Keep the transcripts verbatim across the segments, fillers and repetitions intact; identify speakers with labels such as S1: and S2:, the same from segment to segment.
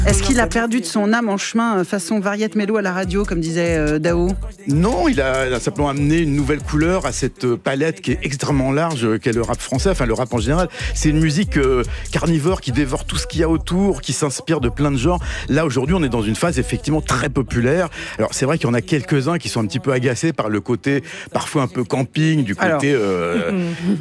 S1: Est-ce qu'il a perdu de son âme en chemin façon variette mélo à la radio, comme disait euh, Dao ?
S2: Non, il a, il a simplement amené une nouvelle couleur à cette palette qui est extrêmement large, euh, qu'est le rap français, enfin le rap en général. C'est une musique euh, carnivore qui dévore tout ce qu'il y a autour, qui s'inspire de plein de genres. Là, aujourd'hui, on est dans une phase effectivement très populaire. Alors, c'est vrai qu'il y en a quelques-uns qui sont un petit peu agacés par le côté parfois un peu camping, du côté euh,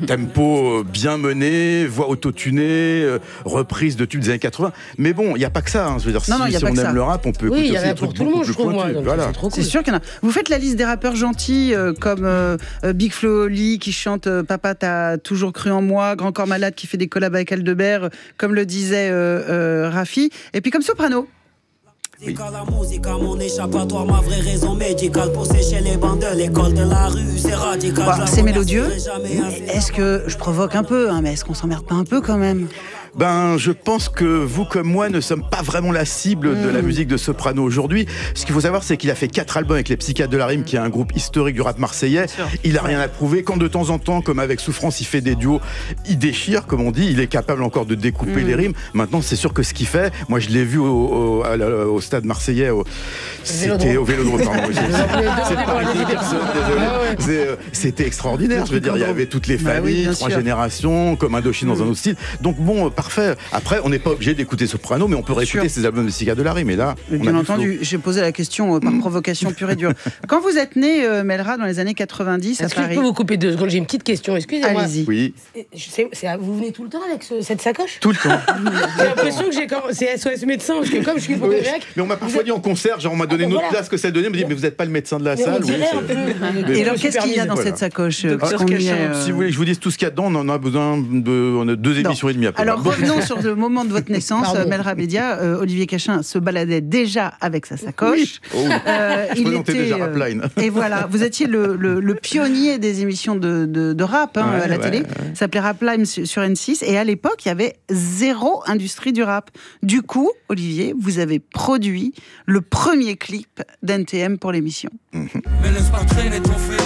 S2: tempo bien mené, voix autotunée, euh, reprise de tubes des années quatre-vingts. Mais bon, il n'y a pas que ça. Hein. Je veux dire,
S1: non,
S2: si,
S1: non,
S2: si on aime
S1: ça.
S2: le rap, on peut
S3: oui,
S2: écouter aussi des trucs
S3: tout le monde,
S2: beaucoup plus pointus.
S3: Moi,
S2: voilà.
S3: c'est, trop cool.
S1: C'est sûr qu'il y en a. Vous faites la liste des rappeurs gentils euh, comme euh, Big Flo Oli qui chante euh, Papa t'as toujours cru en moi, Grand Corps Malade qui fait des collabs avec Aldebert, euh, comme le disait euh, euh, Rafi, et puis comme Soprano.
S2: Oui.
S4: La musique à mon échappatoire, ma vraie raison médicale pour sécher les bancs de l'école de la rue, c'est radical.
S1: Bah, c'est mélodieux. Est-ce que je provoque un peu, hein, mais est-ce qu'on s'emmerde pas un peu quand même ?
S2: Ben, je pense que vous comme moi ne sommes pas vraiment la cible mmh. de la musique de Soprano aujourd'hui. Ce qu'il faut savoir, c'est qu'il a fait quatre albums avec les Psychiatres de la Rime, qui est un groupe historique du rap marseillais. Il a rien à prouver. Quand de temps en temps, comme avec Souffrance, il fait des duos, il déchire, comme on dit. Il est capable encore de découper mmh. les rimes. Maintenant, c'est sûr que ce qu'il fait, moi je l'ai vu au, au, à la, au stade marseillais, au, c'était au Vélodrome, pardon. C'est pas une personne, désolé. C'était extraordinaire. Je veux dire, il y avait toutes les familles, bah oui, trois sûr. générations, comme Indochine mmh. dans un autre style. Donc bon, parfait. Après, on n'est pas obligé d'écouter Soprano, mais on peut réécouter ses albums de Psychiatres de la Rime. Et là,
S1: on bien entendu, j'ai posé la question euh, par provocation pure et dure. Quand vous êtes né, euh, Melra, dans les années quatre-vingt-dix,
S3: Est-ce
S1: à
S3: que
S1: Paris...
S3: je peux vous couper deux secondes ? J'ai une petite question. Excusez-moi.
S1: Allez-y.
S2: Oui.
S3: C'est, c'est, vous venez tout le temps avec ce, cette sacoche ?
S2: Tout le temps.
S3: J'ai l'impression que j'ai comme, c'est S O S médecin, parce que comme je suis hypochondriaque.
S2: Oui. Mais on m'a parfois dit en concert, genre on m'a donné ah, une autre voilà. place que celle donnée, on me dit mais vous n'êtes pas le médecin de la mais salle. Oui,
S1: mais et alors qu'est-ce qu'il y a dans voilà. cette sacoche euh,
S2: ah, euh... Si vous voulez que je vous dise tout ce qu'il y a dedans, on en a besoin de on a deux émissions et demie après.
S1: Alors revenons sur le moment de votre naissance, Melra Bédia. Euh, Olivier Cachin se baladait déjà avec sa sacoche.
S2: Oui. Oh.
S1: Euh,
S2: je il était déjà Rapline.
S1: Euh, et voilà, vous étiez le, le, le pionnier des émissions de, de, de rap hein, ouais, à la ouais, télé. Ouais. Ça s'appelait Rapline sur N six. Et à l'époque, il y avait zéro industrie du rap. Du coup, Olivier, vous avez produit le premier clip d'N T M pour l'émission. Mm-hmm. Mais laisse pas traîner ton fils.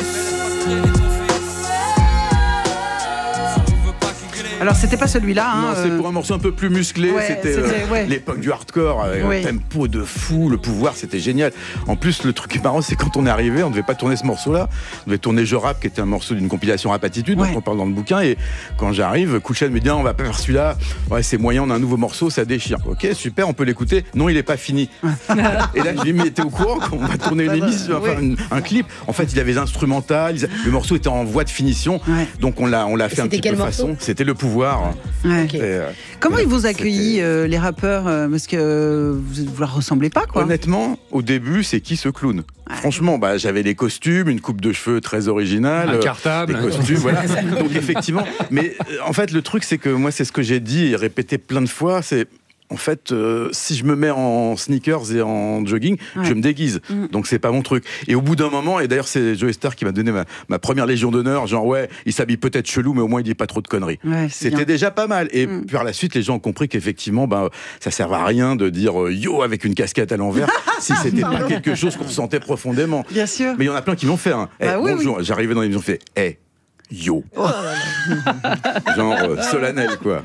S1: Alors c'était pas celui-là. Hein,
S2: non, c'est euh... pour un morceau un peu plus musclé. Ouais, c'était, c'était euh, ouais. l'époque du hardcore, avec ouais. un tempo de fou, le pouvoir, c'était génial. En plus, le truc qui est marrant, c'est quand on est arrivé, on devait pas tourner ce morceau-là. On devait tourner Je Rappe, qui était un morceau d'une compilation Rap Attitude, ouais. dont on parle dans le bouquin. Et quand j'arrive, Kouchen me dit ah, on va pas faire celui-là. Ouais, c'est moyen, on a un nouveau morceau, ça déchire. Ok, super, on peut l'écouter. Non, il est pas fini. Et là, je lui dis mais t'es au courant qu'on va tourner une émission, enfin ouais. un, un clip. En fait, il avait les instrumentales, le morceau était en voie de finition, ouais. donc on l'a, on l'a fait un petit peu façon. C'était le pouvoir. Ouais.
S1: Okay. Et, euh, Comment ils vous accueillent euh, les rappeurs euh, parce que euh, vous, vous leur ressemblez pas quoi.
S2: Honnêtement, au début, c'est qui ce clown ouais. Franchement, bah, j'avais les costumes, une coupe de cheveux très originale,
S5: un cartable,
S2: des costumes, voilà. Donc effectivement, mais euh, en fait, le truc, c'est que moi, c'est ce que j'ai dit et répété plein de fois, c'est en fait, euh, si je me mets en sneakers et en jogging, ouais. je me déguise. Mmh. Donc, c'est pas mon truc. Et au bout d'un moment, et d'ailleurs, c'est Joey Star qui m'a donné ma, ma première Légion d'honneur, genre, ouais, il s'habille peut-être chelou, mais au moins, il dit pas trop de conneries.
S1: Ouais,
S2: C'était
S1: bien.
S2: déjà pas mal. Et
S1: mmh.
S2: par la suite, les gens ont compris qu'effectivement, ben, ça sert à rien de dire euh, yo avec une casquette à l'envers si c'était pas quelque chose qu'on sentait profondément.
S1: Bien sûr.
S2: Mais il y en a plein qui l'ont fait. Hein.
S1: Bah,
S2: hey,
S1: oui,
S2: bonjour,
S1: oui.
S2: j'arrivais dans l'émission, fait hey. Yo. Oh. Genre euh, solennel, quoi.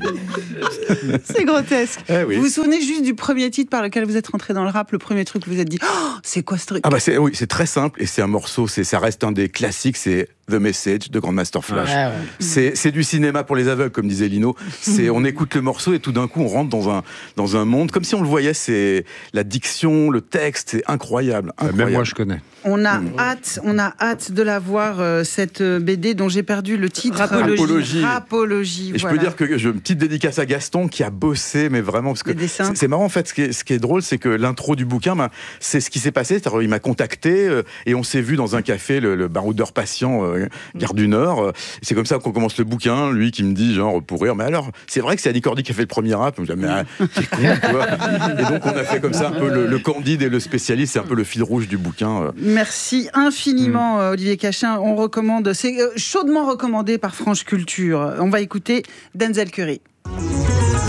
S1: C'est grotesque.
S2: Eh oui.
S1: Vous vous souvenez juste du premier titre par lequel vous êtes rentré dans le rap, le premier truc que vous vous êtes dit oh, c'est quoi ce truc?
S2: Ah bah c'est, oui, c'est très simple et c'est un morceau, c'est, ça reste un des classiques, c'est The Message de Grandmaster Flash. Ouais, ouais. C'est, c'est du cinéma pour les aveugles, comme disait Lino. C'est, on écoute le morceau et tout d'un coup on rentre dans un, dans un monde, comme si on le voyait, c'est la diction, le texte, c'est incroyable. incroyable.
S5: Même moi je connais.
S1: On a mmh. hâte, on a hâte de la voir, euh, cette B D dont j'ai perdu le titre.
S2: Rapologie.
S1: Rapologie.
S2: Et
S1: voilà.
S2: je peux dire que je, une petite dédicace à Gaston qui a bossé, mais vraiment, parce que c'est, c'est marrant en fait, ce qui est, ce qui est drôle, c'est que l'intro du bouquin, ben, c'est ce qui s'est passé, c'est-à-dire, il m'a contacté euh, et on s'est vu dans un café, le, le baroudeur patient, euh, Gare du Nord. Euh, c'est comme ça qu'on commence le bouquin, lui qui me dit, genre, pour rire, mais alors, c'est vrai que c'est Annie Cordy qui a fait le premier rap. Je me dis, mais ah, t'es con, quoi. Et donc, on a fait comme ça un peu le, le Candide et le spécialiste, c'est un peu le fil rouge du bouquin. Euh.
S1: Merci infiniment, mmh. Olivier Cachin. On recommande, c'est chaudement recommandé par France Culture. On va écouter Denzel Curry.